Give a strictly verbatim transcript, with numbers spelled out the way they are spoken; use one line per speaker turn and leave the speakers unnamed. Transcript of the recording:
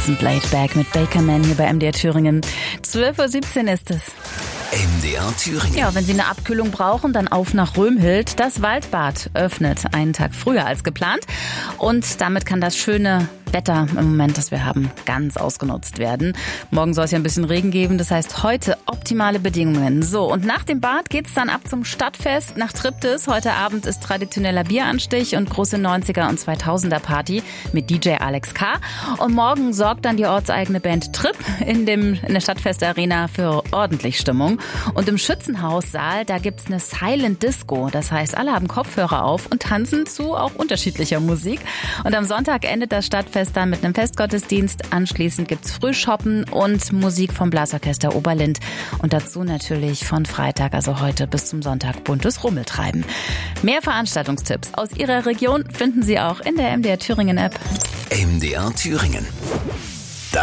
sind Laid Back mit Bakerman hier bei M D R Thüringen. zwölf Uhr siebzehn ist es.
M D R Thüringen.
Ja, wenn Sie eine Abkühlung brauchen, dann auf nach Römhild. Das Waldbad öffnet einen Tag früher als geplant. Und damit kann das schöne Wetter im Moment, das wir haben, ganz ausgenutzt werden. Morgen soll es ja ein bisschen Regen geben, das heißt heute optimale Bedingungen. So, und nach dem Bad geht's dann ab zum Stadtfest nach Triptis. Heute Abend ist traditioneller Bieranstich und große neunziger und zweitausender Party mit D J Alex K. Und morgen sorgt dann die ortseigene Band Trip in, dem, in der Stadtfestarena für ordentlich Stimmung. Und im Schützenhaussaal, da gibt's eine Silent Disco. Das heißt, alle haben Kopfhörer auf und tanzen zu auch unterschiedlicher Musik. Und am Sonntag endet das Stadtfest dann mit einem Festgottesdienst. Anschließend gibt's Frühshoppen und Musik vom Blasorchester Oberlind. Und dazu natürlich von Freitag, also heute bis zum Sonntag, buntes Rummeltreiben. Mehr Veranstaltungstipps aus Ihrer Region finden Sie auch in der M D R Thüringen App.
M D R Thüringen.